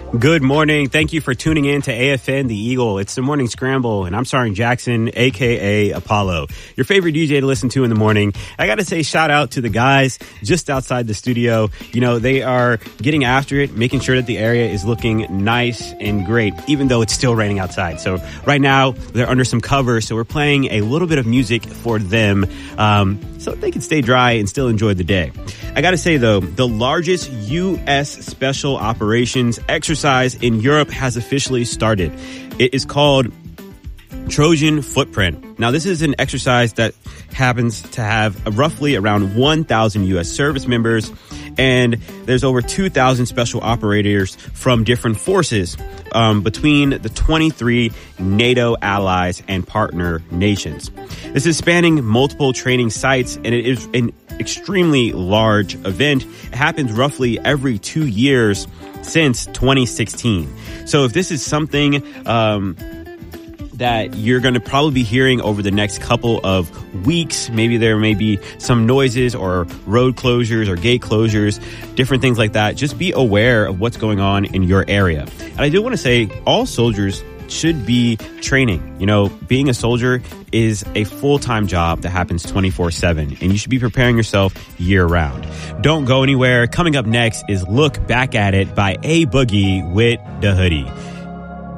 Good morning. Thank you for tuning in to AFN The Eagle. It's the Morning Scramble, and I'm Sergeant Jackson, a.k.a. Apollo, your favorite DJ to listen to in the morning. I got to say shout out to the guys just outside the studio. You know, they are getting after it, making sure that the area is looking nice and great, even though it's still raining outside. So right now, they're under some cover, so we're playing a little bit of music for them so they can stay dry and still enjoy the day. I got to say, though, the largest U.S. Special Operations exercise in Europe has officially started. It is called Trojan Footprint. Now, this is an exercise that happens to have roughly around 1,000 U.S. service members, and there's over 2,000 special operators from different forces between the 23 NATO allies and partner nations. This is spanning multiple training sites, and it is an extremely large event. It happens roughly every 2 years since 2016. So if this is something that you're going to probably be hearing over the next couple of weeks, maybe there may be some noises or road closures or gate closures, different things like that. Just be aware of what's going on in your area. And I do want to say all soldiers should be training. You know, being a soldier is a full-time job that happens 24/7, and you should be preparing yourself year-round. Don't go anywhere. Coming up next is Look Back at It by A Boogie with The Hoodie.